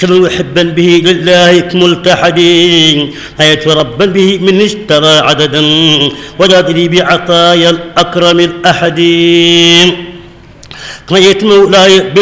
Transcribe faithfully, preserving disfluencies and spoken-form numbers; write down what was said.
كما محبا به لله ملتحدين حيث ربا به من اشترى عددا ودادني بعطايا الأكرم الأحدين قضيت مولاي